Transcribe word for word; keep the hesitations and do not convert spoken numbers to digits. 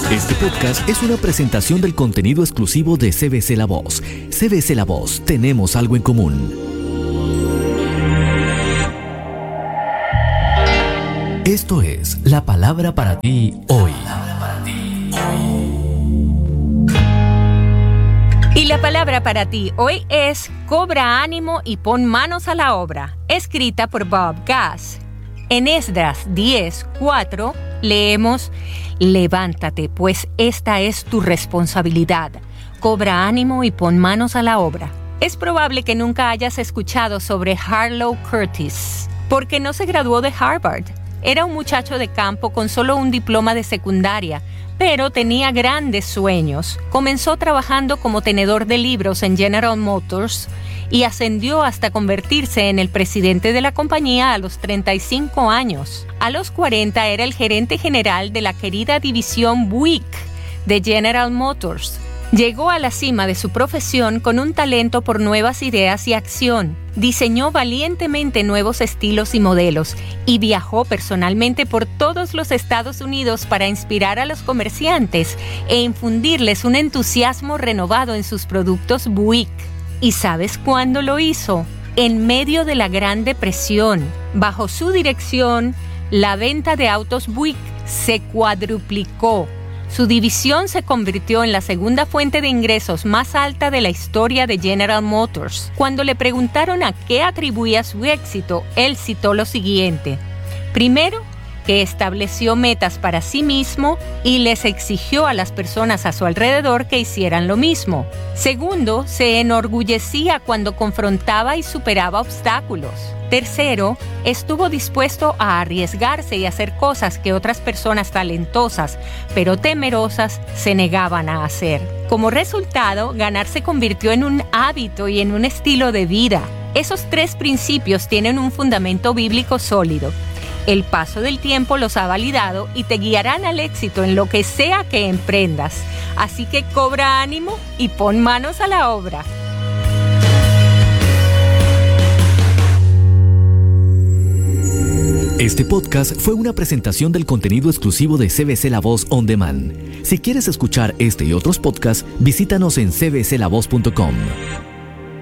Este podcast es una presentación del contenido exclusivo de C B C La Voz. C B C La Voz, tenemos algo en común. Esto es la palabra para ti hoy. Y la palabra para ti hoy es Cobra ánimo y pon manos a la obra, escrita por Bob Gass. En Esdras diez cuatro leemos: levántate, pues esta es tu responsabilidad. Cobra ánimo y pon manos a la obra. Es probable que nunca hayas escuchado sobre Harlow Curtis, porque no se graduó de Harvard. Era un muchacho de campo con solo un diploma de secundaria, pero tenía grandes sueños. Comenzó trabajando como tenedor de libros en General Motors y ascendió hasta convertirse en el presidente de la compañía a los treinta y cinco años. A los cuarenta era el gerente general de la querida división Buick de General Motors. Llegó a la cima de su profesión con un talento por nuevas ideas y acción. Diseñó valientemente nuevos estilos y modelos y viajó personalmente por todos los Estados Unidos para inspirar a los comerciantes e infundirles un entusiasmo renovado en sus productos Buick. ¿Y sabes cuándo lo hizo? En medio de la Gran Depresión. Bajo su dirección, la venta de autos Buick se cuadruplicó. Su división se convirtió en la segunda fuente de ingresos más alta de la historia de General Motors. Cuando le preguntaron a qué atribuía su éxito, él citó lo siguiente: primero, que estableció metas para sí mismo y les exigió a las personas a su alrededor que hicieran lo mismo. Segundo, se enorgullecía cuando confrontaba y superaba obstáculos. Tercero, estuvo dispuesto a arriesgarse y hacer cosas que otras personas talentosas, pero temerosas, se negaban a hacer. Como resultado, ganar se convirtió en un hábito y en un estilo de vida. Esos tres principios tienen un fundamento bíblico sólido. El paso del tiempo los ha validado y te guiarán al éxito en lo que sea que emprendas. Así que cobra ánimo y pon manos a la obra. Este podcast fue una presentación del contenido exclusivo de C B C La Voz On Demand. Si quieres escuchar este y otros podcasts, visítanos en c b c la voz punto com.